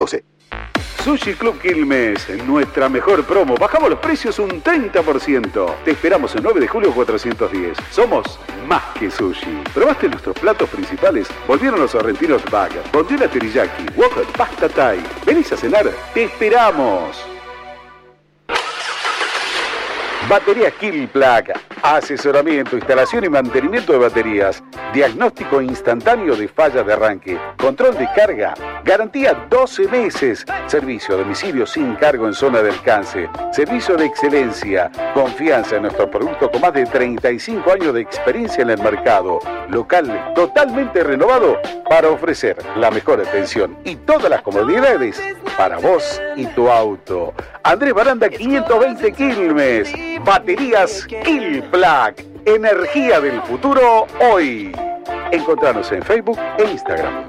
Sushi Club Quilmes, nuestra mejor promo. Bajamos los precios un 30%. Te esperamos el 9 de julio 410. Somos más que sushi. ¿Probaste nuestros platos principales? Volvieron los sorrentinos bag, bondiola teriyaki, wok, pasta thai. ¿Venís a cenar? ¡Te esperamos! Baterías Killplug. Asesoramiento, instalación y mantenimiento de baterías. Diagnóstico instantáneo de fallas de arranque. Control de carga. Garantía 12 meses. Servicio a domicilio sin cargo en zona de alcance. Servicio de excelencia. Confianza en nuestro producto con más de 35 años de experiencia en el mercado. Local totalmente renovado para ofrecer la mejor atención y todas las comodidades para vos y tu auto. Andrés Baranda 520 Quilmes. Baterías Killplug. Energía del futuro hoy. Encontranos en Facebook e Instagram.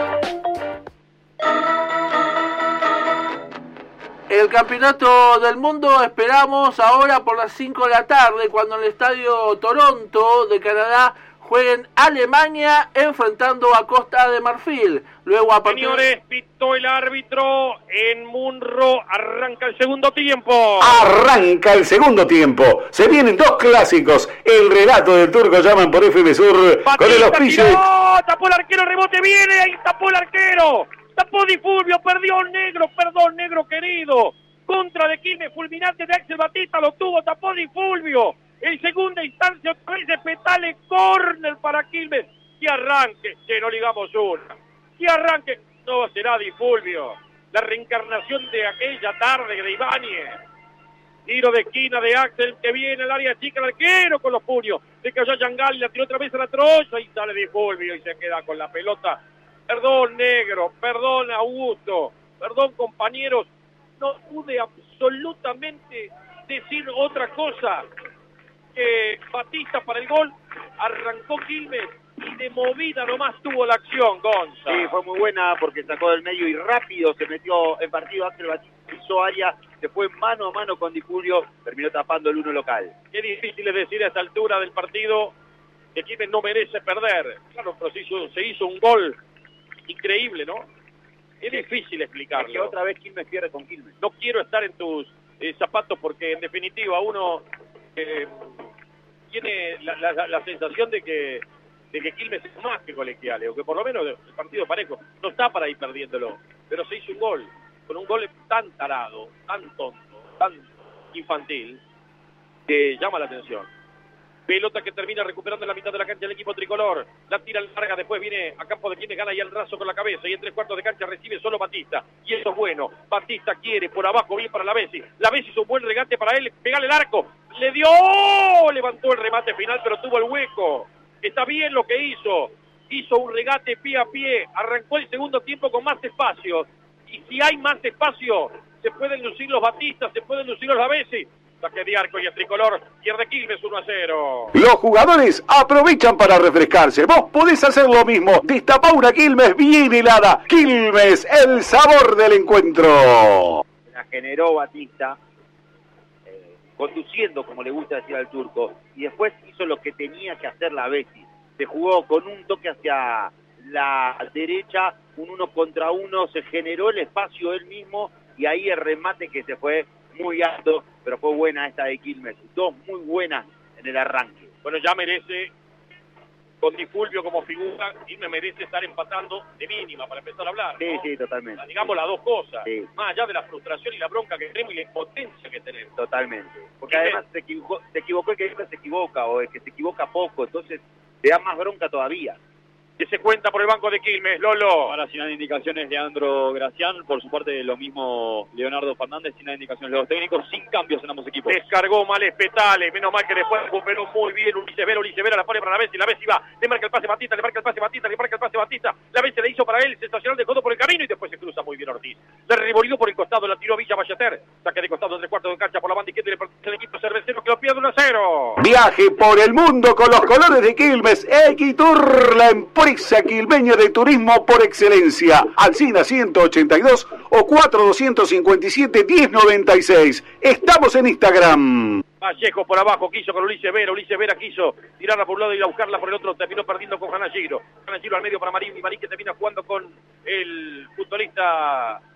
El campeonato del mundo esperamos ahora por las 5 de la tarde, cuando en el estadio Toronto de Canadá jueguen Alemania enfrentando a Costa de Marfil. Luego a partir... Señores, pitó el árbitro en Munro, arranca el segundo tiempo. Arranca el segundo tiempo. Se vienen dos clásicos. El relato del Turco llaman por FM Sur. Batista, con el auspicio. Tapó el arquero, rebote viene, ahí tapó el arquero. Tapó Di Fulvio, perdió Negro, perdón Negro querido. Contra de Quilmes, fulminante de Axel Batista, lo tuvo, tapó Di Fulvio. En segunda instancia, otra vez de Petale, córner para Quilmes. Que arranque, que no ligamos una. Que arranque, no será Di Fulvio. La reencarnación de aquella tarde de Ibáñez. Tiro de esquina de Axel, que viene al área chica, el arquero con los puños. Le cayó a Yangali, la tiró otra vez a la trocha y sale Di Fulvio y se queda con la pelota. Perdón, Negro, perdón, Augusto, perdón, compañeros. No pude absolutamente decir otra cosa que Batista para el gol. Arrancó Quilmes y de movida nomás tuvo la acción, Gonza. Sí, fue muy buena porque sacó del medio y rápido se metió en partido. Axel Batista pisó área, se fue mano a mano con Di Fulvio, terminó tapando el uno local. Qué difícil es decir a esta altura del partido que Quilmes no merece perder. Claro, pero se hizo un gol increíble, ¿no? Es difícil explicarlo. Es que otra vez Quilmes pierde con Quilmes. No quiero estar en tus zapatos porque en definitiva uno tiene la sensación de que Quilmes es más que Colegiales, o que por lo menos el partido parejo no está para ir perdiéndolo, pero se hizo un gol, con un gol tan tarado, tan tonto, tan infantil, que llama la atención. Pelota que termina recuperando en la mitad de la cancha el equipo tricolor. La tira larga, después viene a campo de Quilmes, gana y al raso con la cabeza. Y en 3/4 de cancha recibe solo Batista. Y eso es bueno. Batista quiere por abajo, bien para la Bessi. La Bessi hizo un buen regate para él. Pegale el arco. Le dio. Levantó el remate final, pero tuvo el hueco. Está bien lo que hizo. Hizo un regate pie a pie. Arrancó el segundo tiempo con más espacio. Y si hay más espacio, se pueden lucir los Batistas, se pueden lucir los la Bessi. Saque de arco y el tricolor pierde Quilmes 1-0. Los jugadores aprovechan para refrescarse. Vos podés hacer lo mismo. Destapá una Quilmes bien helada. Quilmes, el sabor del encuentro. La generó Batista, conduciendo, como le gusta decir al Turco, y después hizo lo que tenía que hacer la Bessi. Se jugó con un toque hacia la derecha, un 1 contra 1, se generó el espacio él mismo, y ahí el remate que se fue muy alto, pero fue buena esta de Quilmes. Dos muy buenas en el arranque. Bueno, ya merece, con Di Fulvio como figura, Quilmes merece estar empatando de mínima para empezar a hablar, Sí, ¿no? sí, totalmente. Digamos las dos cosas, Sí. más allá de la frustración y la bronca que tenemos y la impotencia que tenemos. Totalmente. Porque además se equivocó el que siempre se equivoca, o el que se equivoca poco, entonces le da más bronca todavía. Que se cuenta por el banco de Quilmes, Lolo. Ahora sin dar indicaciones Leandro Gracián, por su parte lo mismo Leonardo Fernández, sin dar indicaciones de los técnicos, sin cambios en ambos equipos. Descargó mal Espetale, menos mal que después recuperó muy bien Ulises Vera la pone para la Bessi, la Bessi va, le marca el pase Batista, le marca el pase Batista, la Bessi le hizo para él, sensacional de codo por el camino y después se cruza muy bien Ortiz. Le revolvió por el costado, la tiró Villa Ballester, saque de costado en 3/4 de cancha por la banda izquierda y le pertenece al equipo cervecero que lo pierde 1-0. Viaje por el mundo con los colores de Quilmes. Equitur, la empresa quilmeña de turismo por excelencia. Alsina 182 o 4257-1096. Estamos en Instagram. Vallejo por abajo, quiso con Ulises Vera quiso tirarla por un lado y ir a buscarla por el otro, terminó perdiendo con Janagiro al medio para Marín, y Marín que termina jugando con el futbolista